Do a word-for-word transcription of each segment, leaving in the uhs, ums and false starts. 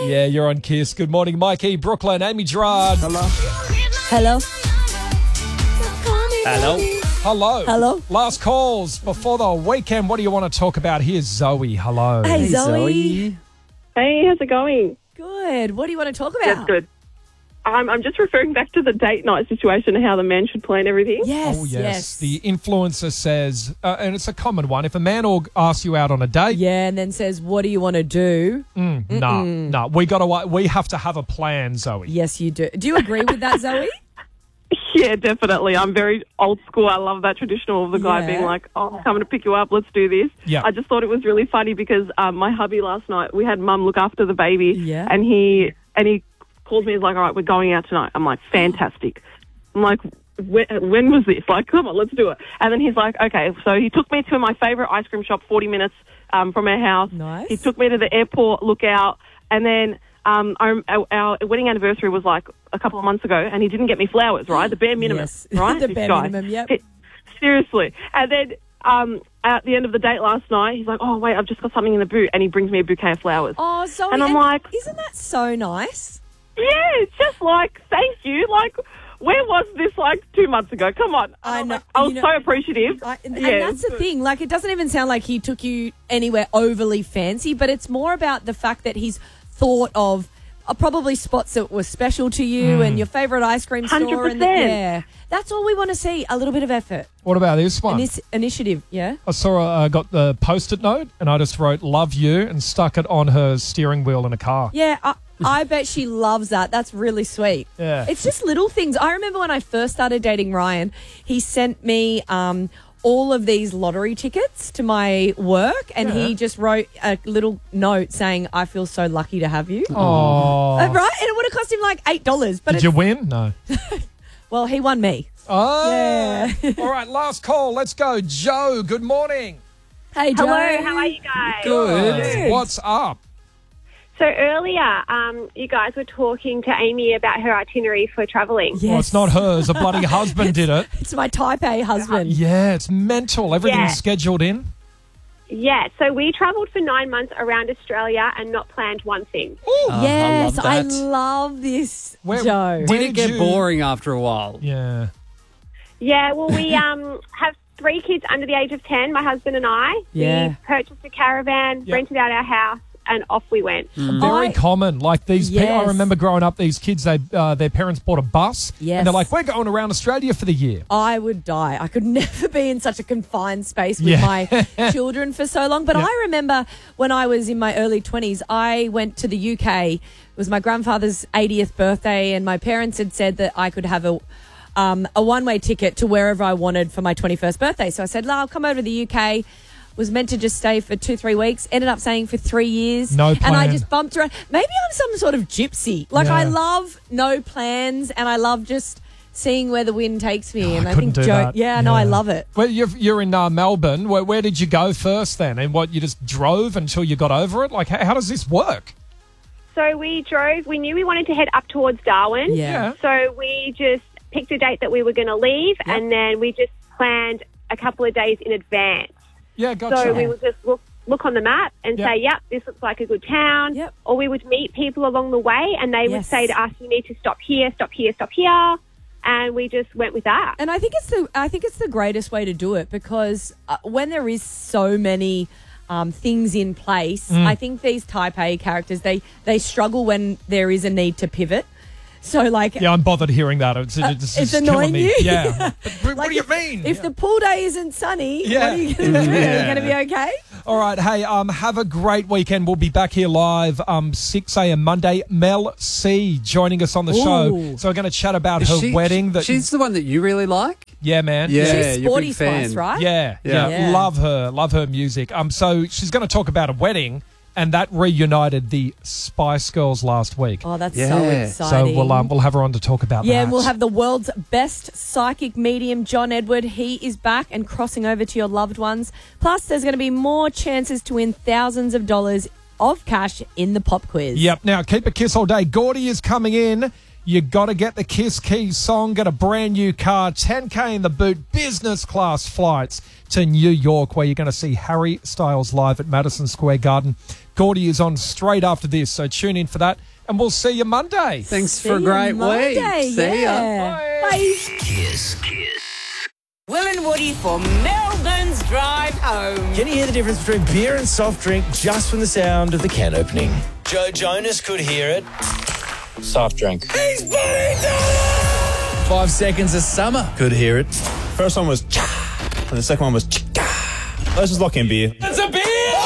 Yeah, you're on Kiss. Good morning, Mikey, Brooklyn, Amy Gerard. Hello. Hello. Hello. Hello. Hello. Last calls before the weekend. What do you want to talk about? Here's Zoe. Hello. Hey, Hey, Zoe. Zoe. Hey, how's it going? Good. What do you want to talk That's about? good. Um, I'm just referring back to the date night situation and how the man should plan everything. Yes, Oh, yes. yes. The influencer says, uh, and it's a common one, if a man or asks you out on a date, yeah, and then says, what do you want to do? mm, nah, nah, we got to, we have to have a plan, Zoe. Yes, you do. Do you agree with that, Zoe? Yeah, definitely. I'm very old school. I love that traditional of the guy Yeah. being like, oh, I'm coming to pick you up. Let's do this. Yeah. I just thought it was really funny because um, my hubby last night, we had mum look after the baby. Yeah. And he, and he called me and was like, all right, we're going out tonight. I'm like, fantastic. I'm like, when, when was this? Like, come on, let's do it. And then he's like, okay. So he took me to my favourite ice cream shop, forty minutes um, from our house. Nice. He took me to the airport lookout. And then um, our, our wedding anniversary was like a couple of months ago, and he didn't get me flowers, right? The bare minimum, Yes. right? The This bare guy. minimum, yep. He- seriously. And then um, at the end of the date last night, he's like, oh, wait, I've just got something in the boot. And he brings me a bouquet of flowers. Oh, Zoe. And I'm like- isn't that so nice? Yeah, it's just like, thank you. Like, where was this like two months ago? Come on. I I'm know- like- I was you know- so appreciative. I, and, Yeah. and that's the thing. Like, it doesn't even sound like he took you anywhere overly fancy, but it's more about the fact that he's thought of uh, probably spots that were special to you and your favourite ice cream store. And the, one hundred percent. yeah, that's all we want to see. A little bit of effort, What about this one? Inis- initiative. Yeah. I saw I uh, got the post-it note and I just wrote "love you" and stuck it on her steering wheel in a car. Yeah, I, I bet she loves that. That's really sweet. Yeah. It's just little things. I remember when I first started dating Ryan, he sent me um, all of these lottery tickets to my work, and Yeah. he just wrote a little note saying, I feel so lucky to have you. Oh. Uh, right? And it would have cost him like eight dollars. But Did it's, you win? No. well, he won me. Oh. Yeah. All right, last call. Let's go. Joe, good morning. Hey, Joe. Hello, how are you guys? Good. What's up? So earlier, um, you guys were talking to Amy about her itinerary for travelling. Yes. Well, it's not hers. A bloody husband did it. It's my type A husband. Yeah, it's mental. Everything's Yeah. scheduled in. Yeah, so we travelled for nine months around Australia and not planned one thing. Oh, Yes, I I love that. love this, Where- Joe. where- Did it get you- boring after a while? Yeah. Yeah, well, we um, have three kids under the age of ten, my husband and I. Yeah. We purchased a caravan, Yep. rented out our house, and off we went. Very I- common. Like these people, I Yes. remember growing up, these kids, they uh, their parents bought a bus. Yes. And they're like, we're going around Australia for the year. I would die. I could never be in such a confined space with Yeah. my children for so long. But Yeah. I remember when I was in my early twenties, I went to the U K. It was my grandfather's eightieth birthday, and my parents had said that I could have a um, a one-way ticket to wherever I wanted for my twenty-first birthday. So I said, "No, I'll come over to the U K." Was meant to just stay for two, three weeks. Ended up staying for three years. No And I plan. just bumped around. Maybe I'm some sort of gypsy. Like, Yeah. I love no plans, and I love just seeing where the wind takes me. and I I, couldn't think do Joe, that. yeah, no, I love it. Well, you're, you're in uh, Melbourne. Where, where did you go first then? And what, you just drove until you got over it? Like, how, how does this work? So we drove, we knew we wanted to head up towards Darwin. Yeah. So we just picked a date that we were going to leave, Yep. and then we just planned a couple of days in advance. Yeah, gotcha. So we would just look look on the map and Yep. say, yep, this looks like a good town. Yep. Or we would meet people along the way, and they would Yes. say to us, you need to stop here, stop here, stop here. And we just went with that. And I think it's the I think it's the greatest way to do it, because uh, when there is so many um, things in place, Mm. I think these Type A characters they they struggle when there is a need to pivot. So like. Yeah, I'm bothered hearing that. It's, it's, it's it's annoying killing me. you? Yeah. But what like do you if, mean? If the pool day isn't sunny, Yeah. what are you going to do? Are Yeah. you going to be okay? All right. Hey, um, have a great weekend. We'll be back here live um, six a.m. Monday. Mel C joining us on the show. Ooh. So we're going to chat about Is her she- wedding. That she's the one that you really like? Yeah, man. Yeah. She's you're a Sporty big fan. Spice, right? Yeah, yeah, Yeah. Yeah. Love her. Love her music. Um, so she's going to talk about a wedding, and that reunited the Spice Girls last week. Oh, that's Yeah. so So exciting. So we'll um, we'll have her on to talk about Yeah, that. and we'll have the world's best psychic medium, John Edward. He is back and crossing over to your loved ones. Plus, there's going to be more chances to win thousands of dollars of cash in the pop quiz. Yep. Now keep a kiss all day. Gordy is coming in. You got to get the Kiss Keys song. Get a brand new car. ten K in the boot. Business class flights to New York, where you're going to see Harry Styles live at Madison Square Garden. Gordy is on straight after this, so tune in for that. And we'll see you Monday. Thanks See for a you great Monday, week. See ya. yeah. Bye. Kiss, Kiss. Will and Woody for Melbourne's drive home. Can you hear the difference between beer and soft drink just from the sound of the can opening? Joe Jonas could hear it. Soft drink. He's Buddy Dollar! Five Seconds of Summer could hear it. First one was cha, and the second one was chika. Let's just lock in beer. It's a beer!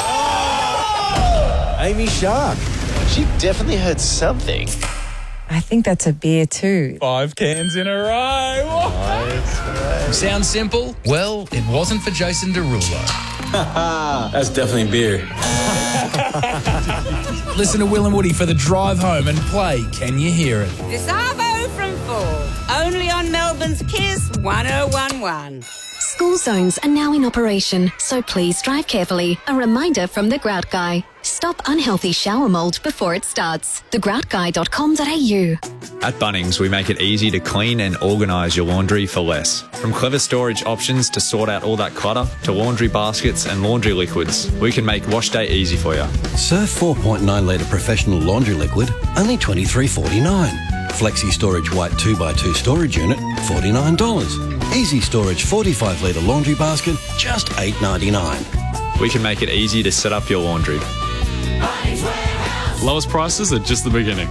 Oh! Amy Shark. She definitely heard something. I think that's a beer too. Five cans in a row. Sounds simple? Well, it wasn't for Jason Derulo. That's definitely beer. Listen to Will and Woody for the drive home and play Can You Hear It? This Arvo from four. Only on Melbourne's Kiss one oh one point one. School zones are now in operation, so please drive carefully. A reminder from The Grout Guy. Stop unhealthy shower mould before it starts. the grout guy dot com dot a u. At Bunnings, we make it easy to clean and organise your laundry for less. From clever storage options to sort out all that clutter, to laundry baskets and laundry liquids, we can make wash day easy for you. Surf four point nine litre professional laundry liquid, only twenty-three forty-nine. Flexi Storage White two by two storage unit, forty-nine dollars. Easy Storage forty-five litre laundry basket, just eight ninety-nine. We can make it easy to set up your laundry. Lowest prices are just the beginning.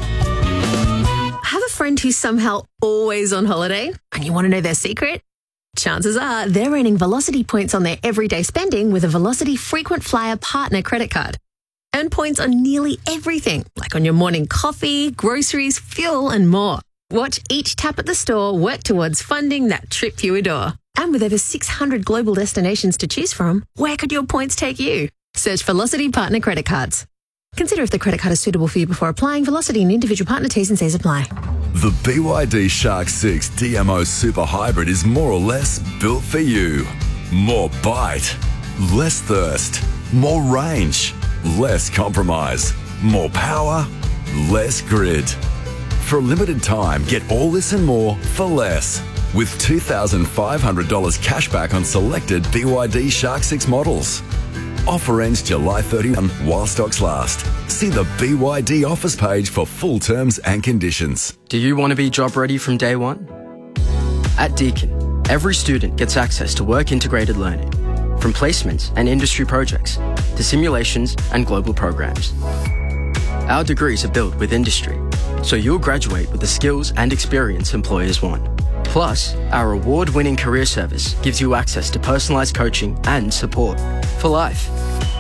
Have a friend who's somehow always on holiday and you want to know their secret? Chances are they're earning Velocity points on their everyday spending with a Velocity Frequent Flyer Partner credit card. Earn points on nearly everything, like on your morning coffee, groceries, fuel, and more. Watch each tap at the store work towards funding that trip you adore. And with over six hundred global destinations to choose from, where could your points take you? Search Velocity Partner Credit Cards. Consider if the credit card is suitable for you before applying. Velocity and individual partner T's and C's apply. The B Y D Shark six D M O Super Hybrid is more or less built for you. More bite, less thirst, more range, less compromise, more power, less grid. For a limited time, get all this and more for less. With two thousand five hundred dollars cash back on selected B Y D Shark six models. Offer ends July thirty-first while stocks last. See the B Y D offers page for full terms and conditions. Do you want to be job ready from day one? At Deakin, every student gets access to work integrated learning, from placements and industry projects to simulations and global programs. Our degrees are built with industry, so you'll graduate with the skills and experience employers want. Plus, our award-winning career service gives you access to personalised coaching and support for life.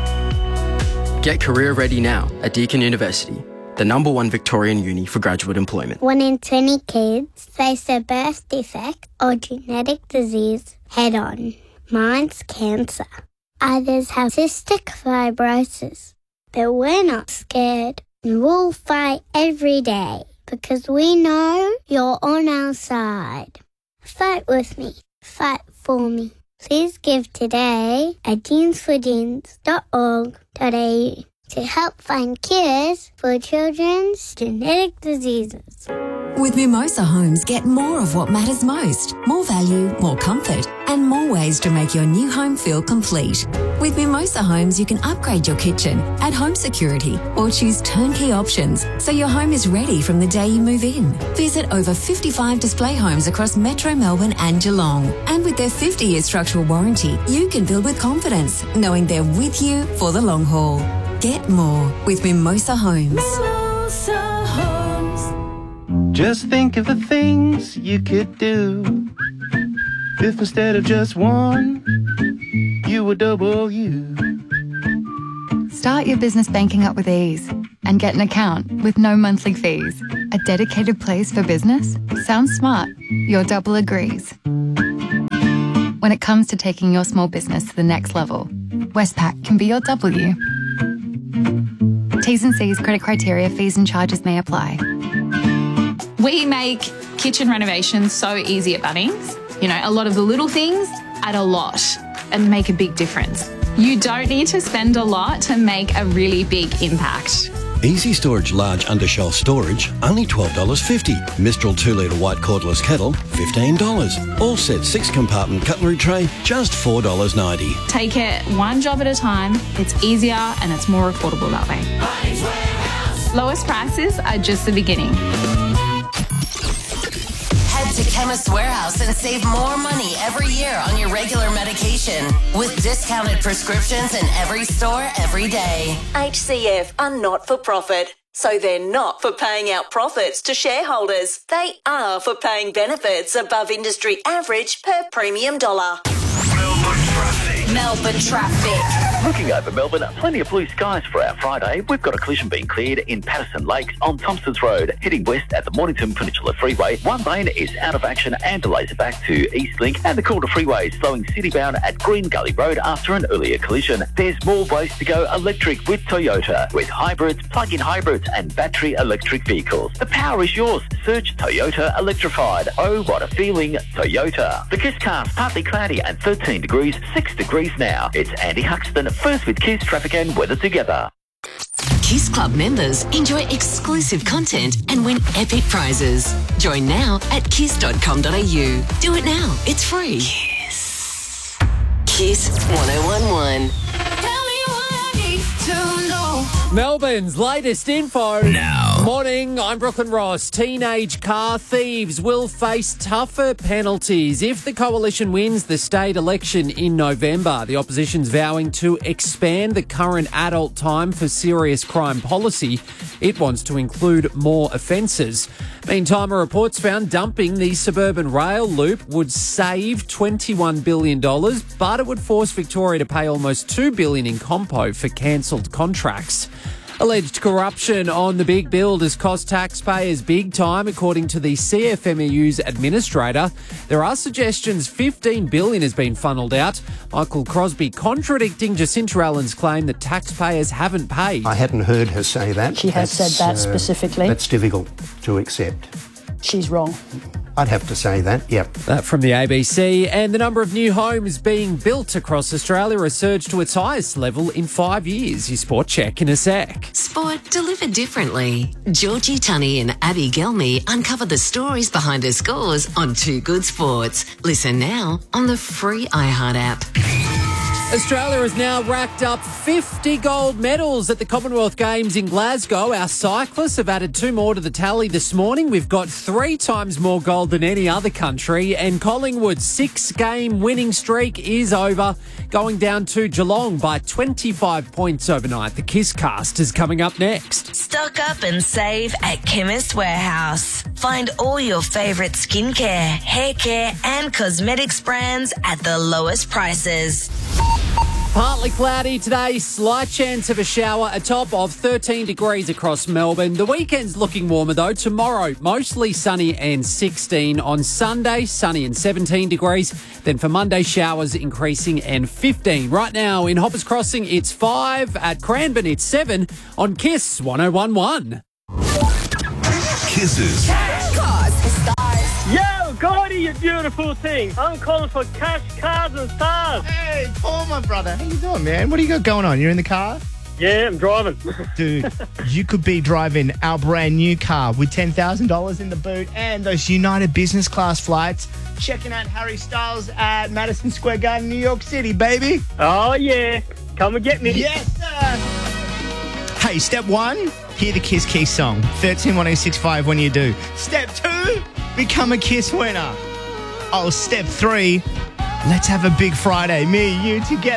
Get career ready now at Deakin University, the number one Victorian uni for graduate employment. One in twenty kids face a birth defect or genetic disease head-on. Mine's cancer. Others have cystic fibrosis. But we're not scared, and we'll fight every day. Because we know you're on our side. Fight with me. Fight for me. Please give today at jeans for jeans dot org dot a u to help find cures for children's genetic diseases. With Mimosa Homes, get more of what matters most. More value, more comfort, and more ways to make your new home feel complete. With Mimosa Homes, you can upgrade your kitchen, add home security, or choose turnkey options so your home is ready from the day you move in. Visit over fifty-five display homes across Metro Melbourne and Geelong. And with their fifty-year structural warranty, you can build with confidence, knowing they're with you for the long haul. Get more with Mimosa Homes. Mimosa Homes. Just think of the things you could do if instead of just one, you were double you. Start your business banking up with ease and get an account with no monthly fees. A dedicated place for business? Sounds smart. Your Double agrees. When it comes to taking your small business to the next level, Westpac can be your W. T's and C's, credit criteria, fees and charges may apply. We make kitchen renovations so easy at Bunnings. You know, a lot of the little things add a lot and make a big difference. You don't need to spend a lot to make a really big impact. Easy Storage Large Undershelf Storage, only twelve dollars fifty. Mistral two litre white cordless kettle, fifteen dollars. All set six compartment cutlery tray, just four dollars ninety. Take it one job at a time. It's easier and it's more affordable that way. Lowest prices are just the beginning. Head to Chemist Warehouse and save more money every year on your regular medication with discounted prescriptions in every store every day. H C F are not for profit, so they're not for paying out profits to shareholders. They are for paying benefits above industry average per premium dollar. Melbourne traffic. Looking over Melbourne, plenty of blue skies for our Friday. We've got a collision being cleared in Patterson Lakes on Thompson's Road. Heading west at the Mornington Peninsula Freeway, one lane is out of action and delays it back to Eastlink. And the Calder Freeway slowing citybound at Green Gully Road after an earlier collision. There's more ways to go electric with Toyota, with hybrids, plug-in hybrids and battery electric vehicles. The power is yours. Search Toyota Electrified. Oh, what a feeling, Toyota. The Kiss Cast, partly cloudy and thirteen degrees, six degrees now. It's Andy Huxton, first with Kiss Traffic and Weather Together. Kiss Club members enjoy exclusive content and win epic prizes. Join now at kiss dot com dot a u. Do it now. It's free. Kiss. Kiss one oh one one. Tell me what I need to know. Melbourne's latest info. Now. Morning, I'm Brooklyn Ross. Teenage car thieves will face tougher penalties if the coalition wins the state election in November. The opposition's vowing to expand the current adult time for serious crime policy. It wants to include more offences. Meantime, a report's found dumping the suburban rail loop would save twenty-one billion dollars, but it would force Victoria to pay almost two billion dollars in compo for cancelled contracts. Alleged corruption on the big build has cost taxpayers big time, according to the C F M E U's administrator. There are suggestions fifteen billion dollars has been funnelled out. Michael Crosby contradicting Jacinta Allen's claim that taxpayers haven't paid. I hadn't heard her say that. She has That's, said that uh, specifically. That's difficult to accept. She's wrong. I'd have to say that, yep. That from the A B C. And the number of new homes being built across Australia has surged to its highest level in five years. Your Sport Check in a sec. Sport delivered differently. Georgie Tunney and Abby Gelmy uncover the stories behind her scores on Two Good Sports. Listen now on the free iHeart app. Australia has now racked up fifty gold medals at the Commonwealth Games in Glasgow. Our cyclists have added two more to the tally this morning. We've got three times more gold than any other country, and Collingwood's six-game winning streak is over, going down to Geelong by twenty-five points overnight. The Kiss Cast is coming up next. Stock up and save at Chemist Warehouse. Find all your favourite skincare, hair care and cosmetics brands at the lowest prices. Partly cloudy today, slight chance of a shower, a top of thirteen degrees across Melbourne. The weekend's looking warmer though. Tomorrow, mostly sunny and sixteen. On Sunday, sunny and seventeen degrees. Then for Monday, showers increasing and fifteen. Right now in Hoppers Crossing, it's five. At Cranbourne, it's seven. On Kiss one oh one one. Kisses. Yo, Gordy, you beautiful thing. I'm calling for cash, cars and stars. Hey, Paul, my brother. How you doing, man? What do you got going on? You're in the car? Yeah, I'm driving. Dude, you could be driving our brand new car with ten thousand dollars in the boot and those United Business Class flights. Checking out Harry Styles at Madison Square Garden, New York City, baby. Oh, yeah. Come and get me. Yes, sir. Hey, step one, hear the Kiss Key song. thirteen one oh six five when you do. Step two, become a Kiss winner. Oh, step three, let's have a big Friday. Me, you, together.